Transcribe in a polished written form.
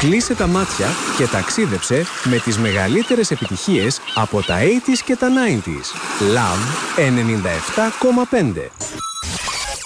Κλείσε τα μάτια και ταξίδεψε με τις μεγαλύτερες επιτυχίες από τα 80s και τα 90s. Love 97,5.